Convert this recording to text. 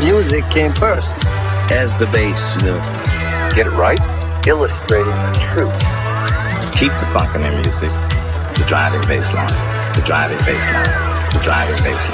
music came first. As the bass, Get it right? Illustrating the truth. Keep the funk in their music. The driving bass line. The driving bass line. The driving bass line.